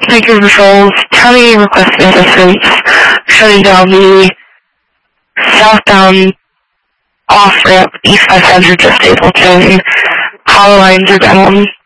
Sector patrols, county requesting assistance, shutting down the southbound off-ramp East 500 to Stapleton. Power lines are down.